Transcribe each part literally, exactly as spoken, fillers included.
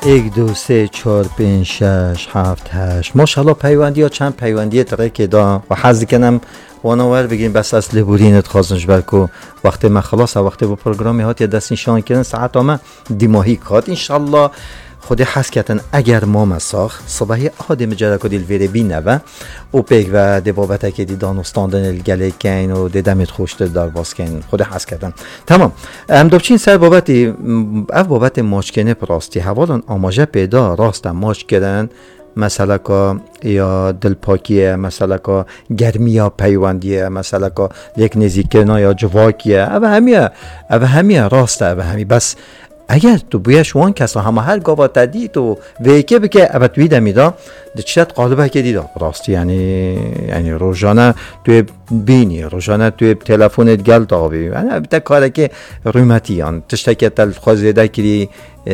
یک دو سه چهار پنج شش هفت هشت ماشاءالله پیوندی ها چند پیوندی ترک دا و حضی کنم واناور بگیم بس اصل بورینت خواستنش برکو وقتی من خلاص وقتی با پروگرامی هات یا دست نشان کردن ساعت آمه دیماهی کات انشالله خودی حس کردن اگر ما مساخ صبحی آدم جرکو دیل ویره بی نوه او پیک و دی بابتا که دی دانستاندن الگله کن و دی دمت خوشت دار باز کن خودی حس کردن تمام ام دوبچین سر بابتی اف بابت ماچ کنه پراستی حوالان آماجه پیدا راست ماچ کردن مثلا که یا دلپاکیه مثلا که گرمیا پیوندیه مثلا که یک نزیکنا یا جواکیه او همیه او همیه راسته او همی بس اگر تو بیاش وان کسا همه هر گاوا تدی تو ویکه بکه او توی دمیدا ده چیت قالبه که دیدا راستی یعنی یعنی روزانه توی بینی روزانه توی تلفونت گل داوی یعنی البته کاره که رومتیان تشتکه تل خوازیده کری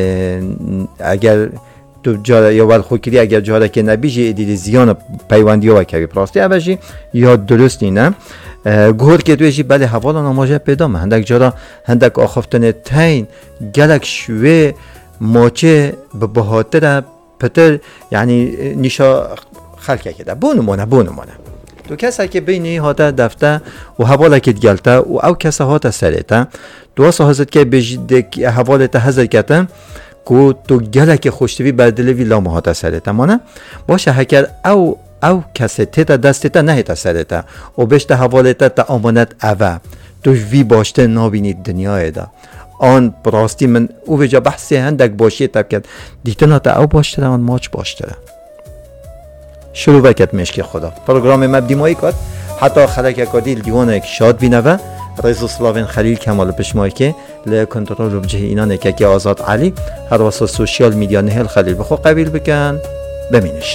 اگر تو جا یا ول خوکری اگر جاره که نبیجی دیدی زیان پیوندی ها کبی پراستی اوشی یا درست نه گور که تویشی بله حوالا نماجه پیدا من هندک جارا هندک آخفتن تین گلک شوه ماچه به بهاتر پتر یعنی نیشا خلقه کده بونمونه بونمونه تو کسی که بینی هاته دفته و حوالا که گلته و او کسی هاته سریته تو واسه حضرت که بجید حوالت حضر کته کو تو گلک خوشتوی بردلوی لامه هاته سریته مانه باشه هکر او او کسی تیتا دستیتا نهیتا سریتا و بشت حوالتا تا آمانت اوه تو وی باشته نابینید دنیای دا آن براستی من او بجا بحثی هندک باشی تب کرد دیتنا تا او باشته دا آن ماچ باشته دا شروع وکت مشکی خدا پروگرام مبدیمایی کد حتی خلک کدیل دیوانه یک شاد بینوه رئیس سلاوین خلیل کمال پشمایی که لکنترول بجه اینانه که که آزاد علی هر واسه سوشیال میدیا نهل خلیل بخو قبیل بکن بمینش